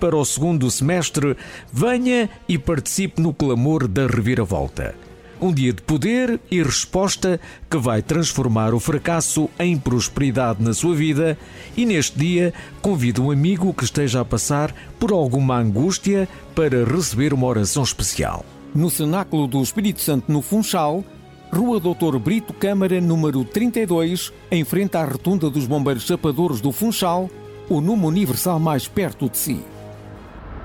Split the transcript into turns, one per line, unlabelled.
para o segundo semestre, venha e participe no clamor da reviravolta. Um dia de poder e resposta que vai transformar o fracasso em prosperidade na sua vida, e neste dia convido um amigo que esteja a passar por alguma angústia para receber uma oração especial.
No Cenáculo do Espírito Santo no Funchal, Rua Dr. Brito Câmara, número 32, em frente à Rotunda dos Bombeiros Chapadores do Funchal, o número universal mais perto de si.